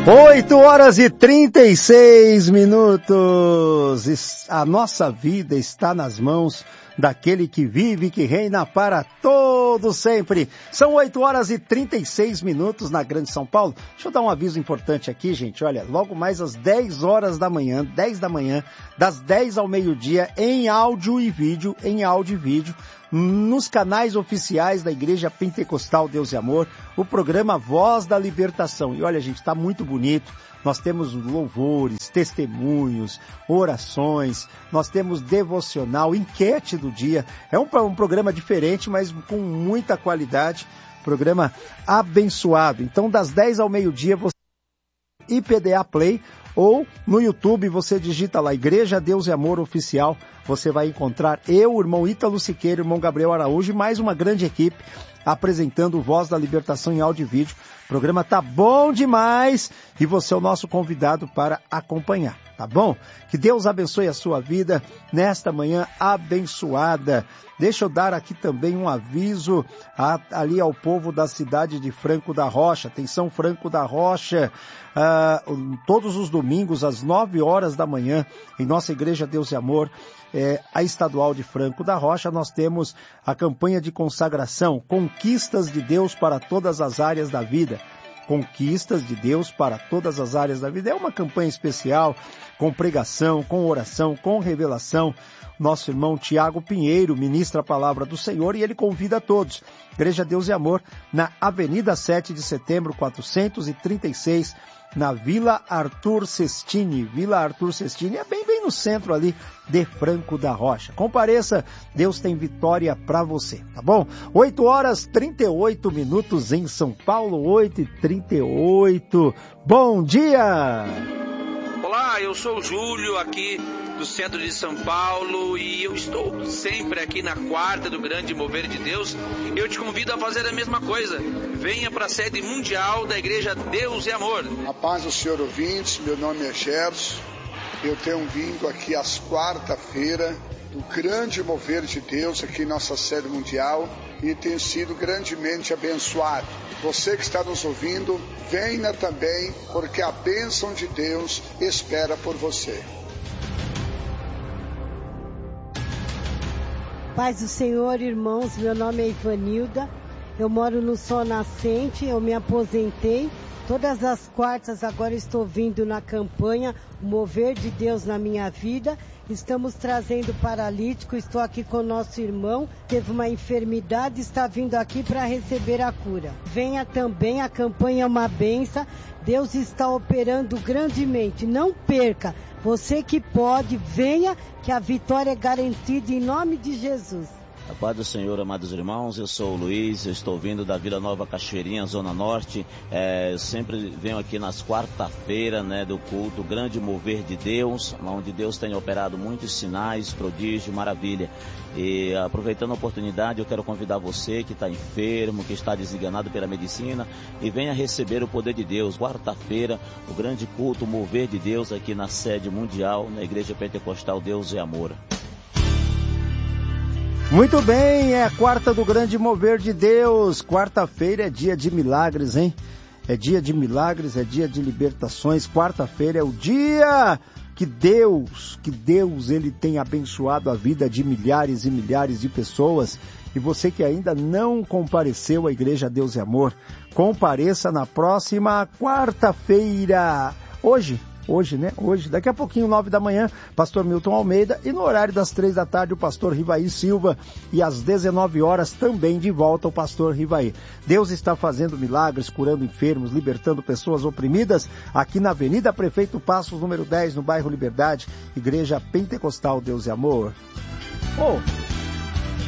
8h36. A nossa vida está nas mãos daquele que vive e que reina para todos sempre. São 8h36 na Grande São Paulo. Deixa eu dar um aviso importante aqui, gente. Olha, logo mais às 10 horas da manhã, 10 da manhã, das 10 ao meio-dia, em áudio e vídeo, nos canais oficiais da Igreja Pentecostal Deus e Amor, o programa Voz da Libertação. E olha, gente, está muito bonito. Nós temos louvores, testemunhos, orações, nós temos devocional, enquete do dia. É um programa diferente, mas com muita qualidade, programa abençoado. Então, das 10 ao meio-dia, você IPDA Play, ou no YouTube você digita lá Igreja Deus e Amor Oficial, você vai encontrar eu, o irmão Ítalo Siqueira, o irmão Gabriel Araújo e mais uma grande equipe apresentando Voz da Libertação em áudio e vídeo. O programa tá bom demais e você é o nosso convidado para acompanhar, tá bom? Que Deus abençoe a sua vida nesta manhã abençoada. Deixa eu dar aqui também um aviso ali ao povo da cidade de Franco da Rocha. Atenção, Franco da Rocha, todos os domingos às 9 horas da manhã, em nossa Igreja Deus e Amor, a estadual de Franco da Rocha, nós temos a campanha de consagração, Conquistas de Deus para todas as áreas da vida. Conquistas de Deus para todas as áreas da vida. É uma campanha especial, com pregação, com oração, com revelação. Nosso irmão Tiago Pinheiro ministra a palavra do Senhor e ele convida a todos. Igreja Deus e Amor, na Avenida 7 de Setembro, 436, na Vila Arthur Sestini. Vila Arthur Sestini é bem no centro ali de Franco da Rocha. Compareça, Deus tem vitória para você, tá bom? 8h38 em São Paulo, 8h38. Bom dia! Olá, eu sou o Júlio, aqui do centro de São Paulo, e eu estou sempre aqui na quarta do Grande Mover de Deus. Eu te convido a fazer a mesma coisa. Venha para a sede mundial da Igreja Deus e Amor. A paz do Senhor ouvintes, meu nome é Gerson. Eu tenho vindo aqui às quarta-feira do Grande Mover de Deus aqui em nossa sede mundial e tenho sido grandemente abençoado. Você que está nos ouvindo, venha também, porque a bênção de Deus espera por você. Paz do Senhor, irmãos, meu nome é Ivanilda, eu moro no Sol Nascente, eu me aposentei. Todas as quartas agora estou vindo na campanha O Mover de Deus na Minha Vida. Estamos trazendo paralítico, estou aqui com o nosso irmão, teve uma enfermidade, está vindo aqui para receber a cura. Venha também, a campanha é uma bênção, Deus está operando grandemente, não perca. Você que pode, venha, que a vitória é garantida em nome de Jesus. A paz do Senhor, amados irmãos, eu sou o Luiz, eu estou vindo da Vila Nova Cachoeirinha, Zona Norte. Eu sempre venho aqui nas quarta-feiras, do culto Grande Mover de Deus, onde Deus tem operado muitos sinais, prodígio, maravilha. E aproveitando a oportunidade, eu quero convidar você que está enfermo, que está desenganado pela medicina, e venha receber o poder de Deus. Quarta-feira, o grande culto Mover de Deus aqui na sede mundial, na Igreja Pentecostal Deus e Amor. Muito bem, é a quarta do Grande Mover de Deus. Quarta-feira é dia de milagres, hein? É dia de milagres, é dia de libertações. Quarta-feira é o dia que Deus, ele tem abençoado a vida de milhares e milhares de pessoas. E você que ainda não compareceu à Igreja Deus e Amor, compareça na próxima quarta-feira. Hoje, daqui a pouquinho, 9 da manhã, pastor Milton Almeida, e no horário das 3 da tarde, o pastor Rivaí Silva, e às 19 horas também de volta o pastor Rivaí. Deus está fazendo milagres, curando enfermos, libertando pessoas oprimidas, aqui na Avenida Prefeito Passos, número 10, no bairro Liberdade, Igreja Pentecostal Deus e Amor.